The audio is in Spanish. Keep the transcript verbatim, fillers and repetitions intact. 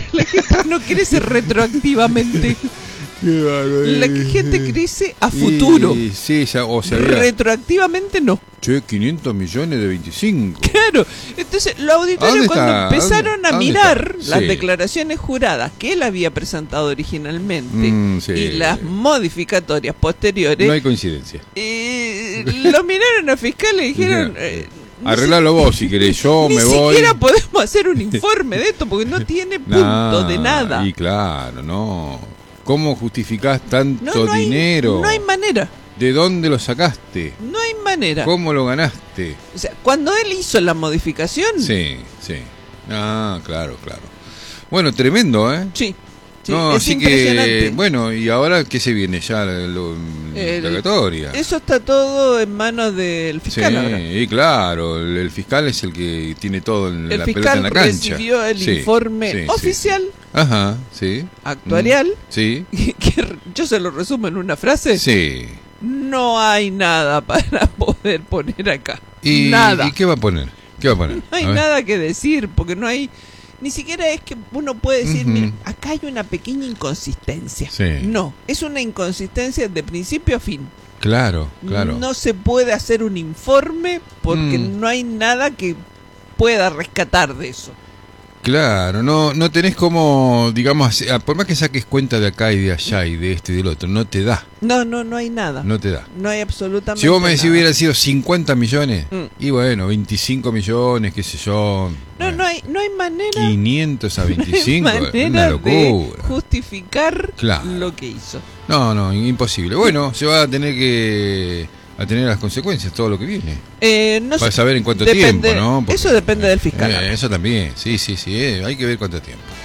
La gente no crece retroactivamente. La gente crece a futuro. Y, sí, ya, o sea, había, retroactivamente no. che, quinientos millones de veinticinco. Claro, entonces los auditores cuando está? empezaron ¿A a dónde mirar está? las Sí. declaraciones juradas que él había presentado originalmente Mm, sí. y las modificatorias posteriores, No hay coincidencia. eh, lo miraron al fiscal y le dijeron... Eh, no Arreglalo sé, vos si querés, yo ni me voy. Ni siquiera podemos hacer un informe de esto porque no tiene punto Nah, de nada. Y claro, no. ¿Cómo justificás tanto No, no hay, dinero? no hay manera. ¿De dónde lo sacaste? No hay manera. ¿Cómo lo ganaste? O sea, cuando él hizo la modificación... Sí, sí. Ah, claro, claro. Bueno, tremendo, ¿eh? Sí. Sí, no, es así impresionante. que, bueno, ¿y ahora qué se viene? Ya la lo, El- indagatoria. Eso está todo en manos del fiscal Sí, ahora. y claro, el, el fiscal es el que tiene todo en El la pelota fiscal en la cancha. recibió el Sí, informe sí, sí. oficial, Ajá, sí. actuarial, Mm, sí, que yo se lo resumo en una frase. sí. No hay nada para poder poner acá. ¿Y, nada. ¿y qué va a poner? ¿Qué va a poner? No hay A ver. nada que decir, porque no hay... Ni siquiera es que uno puede decir, Ujú. mira, acá hay una pequeña inconsistencia. Sí. No, es una inconsistencia de principio a fin. Claro, claro. No se puede hacer un informe porque Mm. no hay nada que pueda rescatar de eso. Claro, no no tenés como, digamos, hacer- por más que saques cuenta de acá y de allá y de este y del otro, no te da, No, no, no hay nada. No, no te da. hay absolutamente Si vos me decís nada. hubiera sido cincuenta millones, Mm. y bueno, veinticinco millones, qué sé yo. No, bueno, no hay, no hay manera, quinientos a no hay veinticinco, es manera una de locura. justificar Claro. lo que hizo. No, no, imposible. Bueno, se va a tener que a tener las consecuencias, todo lo que viene. Eh, no Para sé, saber en cuánto depende- tiempo, ¿no? Porque- eso depende del fiscal. Eh, eso también, sí, sí, sí, eh, hay que ver cuánto tiempo.